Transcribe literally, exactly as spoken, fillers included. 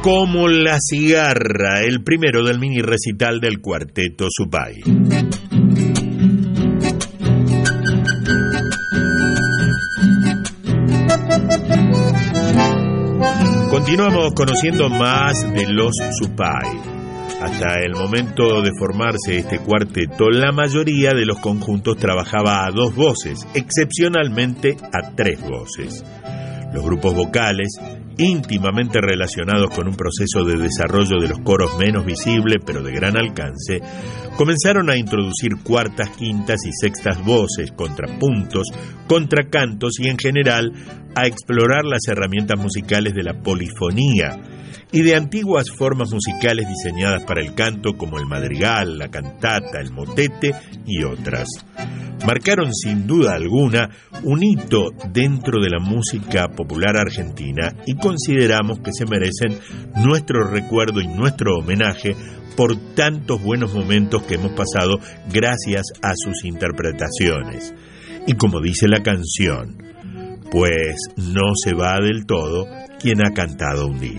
Como la cigarra, el primero del mini recital del cuarteto Supay. Continuamos conociendo más de los Supay. Hasta el momento de formarse este cuarteto, la mayoría de los conjuntos trabajaba a dos voces, excepcionalmente a tres voces. Los grupos vocales, íntimamente relacionados con un proceso de desarrollo de los coros menos visible pero de gran alcance, comenzaron a introducir cuartas, quintas y sextas voces, contrapuntos, contracantos y en general a explorar las herramientas musicales de la polifonía y de antiguas formas musicales diseñadas para el canto como el madrigal, la cantata, el motete y otras. Marcaron sin duda alguna un hito dentro de la música popular argentina y consideramos que se merecen nuestro recuerdo y nuestro homenaje por tantos buenos momentos que hemos pasado gracias a sus interpretaciones. Y como dice la canción, pues no se va del todo quien ha cantado un día.